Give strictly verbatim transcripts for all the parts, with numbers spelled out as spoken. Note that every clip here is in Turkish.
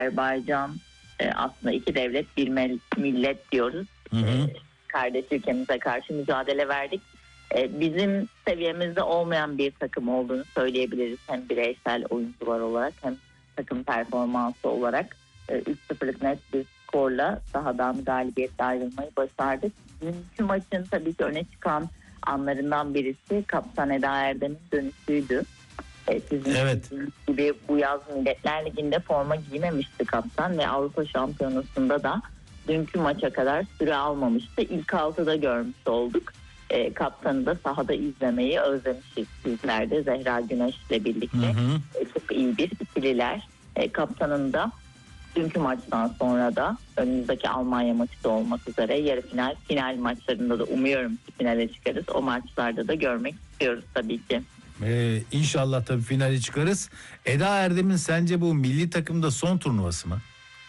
Azerbaycan e, aslında iki devlet bir millet diyoruz. Hı hı. E, kardeş ülkemize karşı mücadele verdik. E, bizim seviyemizde olmayan bir takım olduğunu söyleyebiliriz. Hem bireysel oyuncular olarak hem takım performansı olarak e, üç sıfırlık net bir skorla sahadan galibiyetle ayrılmayı başardık. Dünkü maçın tabii ki öne çıkan anlarından birisi Kaptan Eda Erdem'in dönüşüydü. E, sizin evet. gibi bu yaz Milletler Ligi'nde forma giymemişti kaptan ve Avrupa Şampiyonası'nda da dünkü maça kadar süre almamıştı. İlk altıda görmüş olduk. E, kaptanı da sahada izlemeyi özlemişiz bizlerde Zehra Güneş ile birlikte. Hı hı. E, çok iyi bir ikililer. E, kaptanın da dünkü maçtan sonra da önümüzdeki Almanya maçı da olmak üzere yarı final, final maçlarında da umuyorum ki finale çıkarız. O maçlarda da görmek istiyoruz tabii ki. Ee, inşallah tabii finale çıkarız. Eda Erdem'in sence bu milli takımda son turnuvası mı?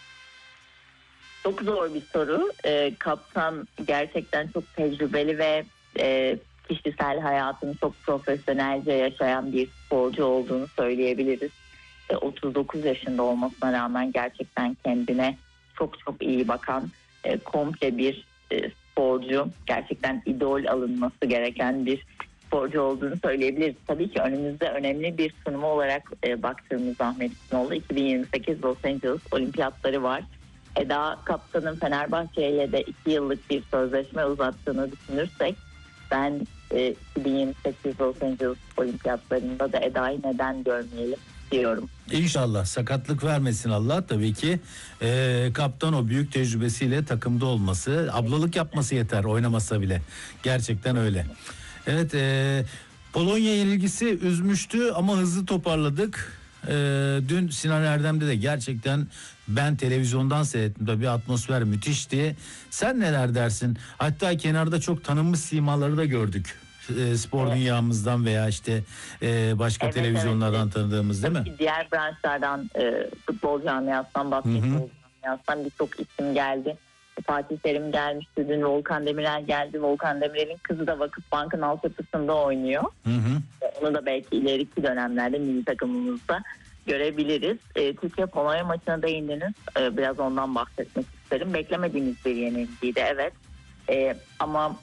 Çok zor bir soru. Ee, kaptan gerçekten çok tecrübeli ve e, kişisel hayatını çok profesyonelce yaşayan bir sporcu olduğunu söyleyebiliriz. E, otuz dokuz yaşında olmasına rağmen gerçekten kendine çok çok iyi bakan e, komple bir e, sporcu. Gerçekten idol alınması gereken bir sporcu olduğunu söyleyebiliriz. Tabii ki önümüzde önemli bir turnuva olarak e, baktığımız Ahmet İsmaoğlu iki bin yirmi sekiz Los Angeles Olimpiyatları var. Eda kaptanın Fenerbahçe ile de iki yıllık bir sözleşme uzattığını düşünürsek ben e, iki bin yirmi sekiz Los Angeles Olimpiyatlarında da Eda'yı neden görmeyelim diyorum. İnşallah sakatlık vermesin Allah tabii ki. Ee, kaptan o büyük tecrübesiyle takımda olması, ablalık yapması yeter oynamasa bile. Gerçekten öyle. Evet, e, Polonya yenilgisi üzmüştü ama hızlı toparladık. E, dün Sinan Erdem'de de gerçekten ben televizyondan seyrettim de bir atmosfer müthişti. Sen neler dersin? Hatta kenarda çok tanınmış simaları da gördük. E, spor evet. dünyamızdan veya işte e, başka evet, televizyonlardan evet. tanıdığımız değil mi? Diğer branşlardan e, futbol camiasından, basketbol camiasından birçok isim geldi. Fatih Terim gelmişti, dün Volkan Demirel geldi. Volkan Demirel'in kızı da Vakıfbank'ın altyapısında oynuyor. Hı hı. Onu da belki ileriki dönemlerde milli takımımızda görebiliriz. E, Türkiye Polonya maçına değindiniz. E, biraz ondan bahsetmek isterim. Beklemediğimiz bir yenilgiydi evet. E, ama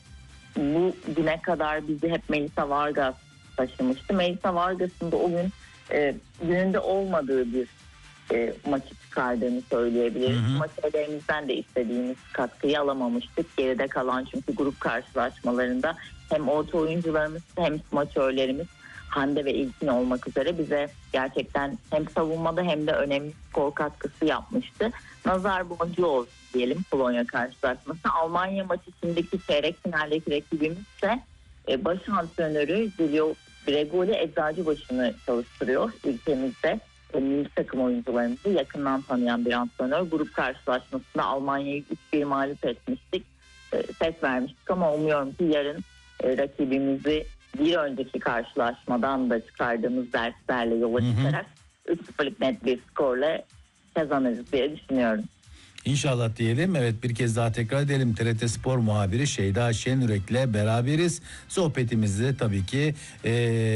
bu güne kadar bizi hep Melisa Vargas taşımıştı. Melisa Vargas'ın da o gün e, gününde olmadığı bir e, maçı çıkardığını söyleyebiliriz. Hı hı. Maç ederimizden de istediğimiz katkıyı alamamıştık. Geride kalan çünkü grup karşılaşmalarında hem orta oyuncularımız hem smaçörlerimiz Hande ve İlkin olmak üzere bize gerçekten hem savunmada hem de önemli skor katkısı yapmıştı. Nazar boncuğu olsun diyelim Polonya karşılaşması. Almanya maçı içindeki çeyrek finaldeki rakibimiz ise e, baş antrenörü Giulio Gregoli Eczacıbaşı'nı çalıştırıyor ülkemizde. Milli takım oyuncularımızı yakından tanıyan bir antrenör. Grup karşılaşmasında Almanya'yı üç bir mağlup etmiştik. E, ses vermiştik ama umuyorum ki yarın e, rakibimizi bir önceki karşılaşmadan da çıkardığımız derslerle yola çıkarak üç sıfırlık net bir skorla kazanırız diye düşünüyorum. İnşallah diyelim. Evet, bir kez daha tekrar edelim. T R T Spor muhabiri Şeyda Şenürek'le beraberiz. Sohbetimizde tabii ki e,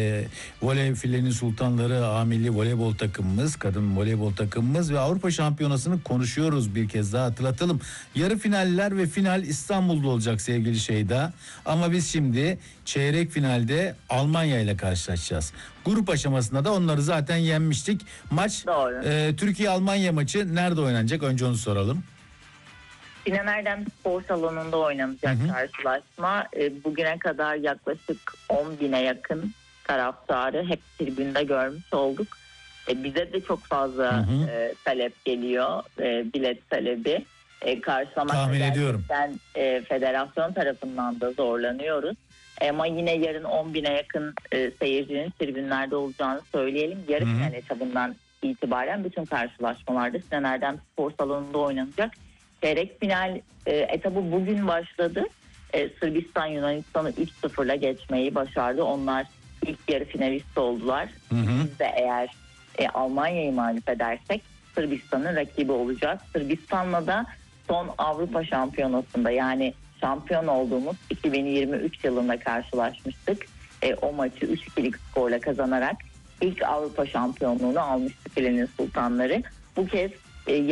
voley filenin sultanları A Milli Voleybol takımımız, kadın voleybol takımımız ve Avrupa Şampiyonası'nı konuşuyoruz, bir kez daha hatırlatalım. Yarı finaller ve final İstanbul'da olacak sevgili Şeyda. Ama biz şimdi çeyrek finalde Almanya ile karşılaşacağız. Grup aşamasında da onları zaten yenmiştik. Maç e, Türkiye-Almanya maçı nerede oynanacak? Önce onu soralım. Sinan Erdem Spor Salonu'nda oynanacak hı hı. karşılaşma. E, bugüne kadar yaklaşık on bine yakın taraftarı hep tribünde görmüş olduk. E, bize de çok fazla hı hı. E, talep geliyor. E, bilet talebi. E, karşılamakta gerçekten e, federasyon tarafından da zorlanıyoruz. Ama yine yarın on bine yakın e, seyircinin tribünlerde olacağını söyleyelim. Yarı final etabından itibaren bütün karşılaşmalarda Sinan Erdem Spor Salonu'nda oynanacak. Çeyrek final e, etabı bugün başladı. E, Sırbistan Yunanistan'ı üç sıfırla geçmeyi başardı. Onlar ilk yarı finalist oldular. Hı hı. Biz de eğer e, Almanya'yı mağlup edersek Sırbistan'ın rakibi olacak. Sırbistan'la da son Avrupa Şampiyonası'nda yani şampiyon olduğumuz iki bin yirmi üç yılında karşılaşmıştık. E, o maçı üç ikilik skorla kazanarak ilk Avrupa şampiyonluğunu almıştı filenin sultanları. Bu kez e,